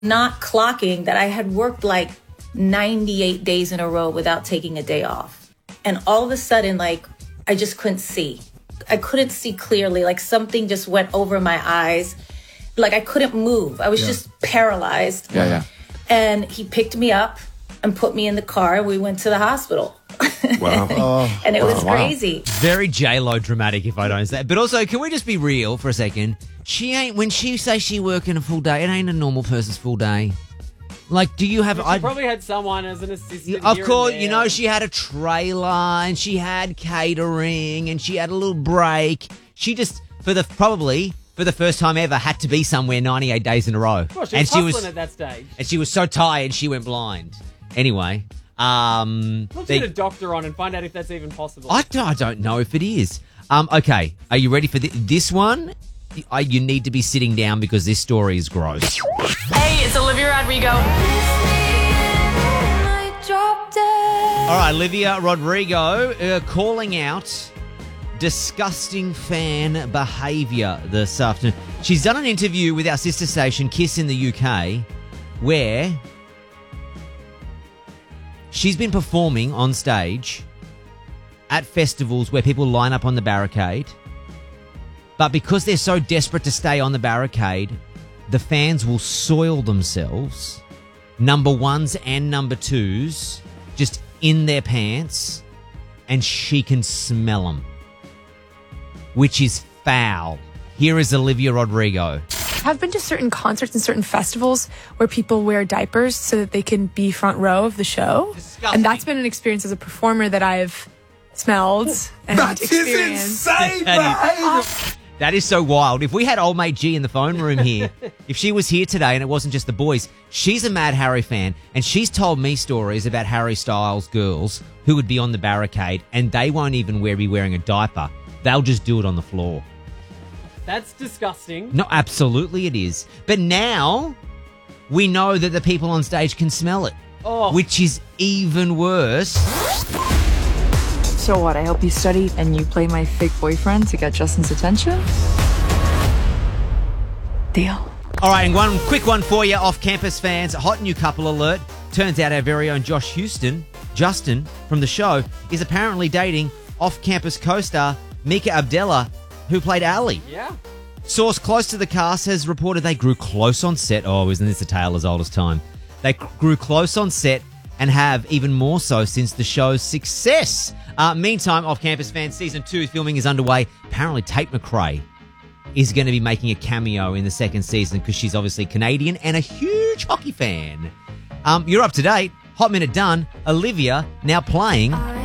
not clocking that I had worked like 98 days in a row without taking a day off. And all of a sudden, like, I just couldn't see. I couldn't see clearly. Like, something just went over my eyes. Like, I couldn't move. I was just paralyzed. Yeah. And he picked me up and put me in the car. We went to the hospital. Wow. And it was crazy. Very J-Lo dramatic, if I don't say. But also, can we just be real for a second? She ain't, when she says she working a full day, it ain't a normal person's full day. Like, do you have... She probably had someone as an assistant. Of course, you know, she had a trailer and she had catering and she had a little break. She just, for the first time ever, had to be somewhere 98 days in a row. Well, she was hustling at that stage. And she was so tired, she went blind. Anyway... Let's get a doctor on and find out if that's even possible. I don't know if it is. Okay, are you ready for this one? You need to be sitting down because this story is gross. Hey, it's Olivia Rodrigo. All right, Olivia Rodrigo calling out disgusting fan behaviour this afternoon. She's done an interview with our sister station, Kiss in the UK, where... she's been performing on stage at festivals where people line up on the barricade. But because they're so desperate to stay on the barricade, the fans will soil themselves, number ones and number twos, just in their pants, and she can smell them, which is foul. Here is Olivia Rodrigo. I've been to certain concerts and certain festivals where people wear diapers so that they can be front row of the show. Disgusting. And that's been an experience as a performer that I've smelled and experienced. Insane, That is so wild. If we had old mate G in the phone room here, if she was here today and it wasn't just the boys, she's a mad Harry fan and she's told me stories about Harry Styles girls who would be on the barricade and they won't even be wearing a diaper. They'll just do it on the floor. That's disgusting. No, absolutely it is. But now we know that the people on stage can smell it, which is even worse. So what, I help you study and you play my fake boyfriend to get Justin's attention? Deal. All right, and one quick one for you, off-campus fans. Hot new couple alert. Turns out our very own Justin from the show, is apparently dating off-campus co-star Mika Abdella, who played Ali. Yeah. Source close to the cast has reported they grew close on set. Oh, isn't this a tale as old as time? They grew close on set and have even more so since the show's success. Meantime, off-campus fans, season 2 filming is underway. Apparently, Tate McRae is going to be making a cameo in the second season because she's obviously Canadian and a huge hockey fan. You're up to date. Hot Minute done. Olivia now playing